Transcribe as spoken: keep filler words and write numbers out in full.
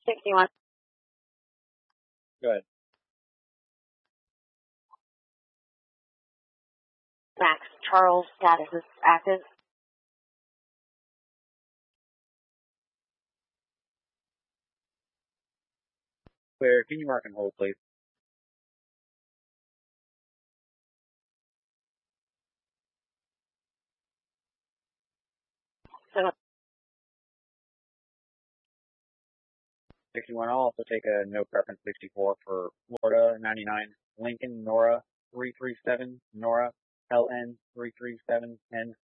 sixty-one. Good. Max Charles status is active. Clear. Can you mark and hold, please? So, sixty-one. I'll also take a no preference sixty-four for Florida ninety-nine. Lincoln Nora three three seven. Nora L N three three seven N.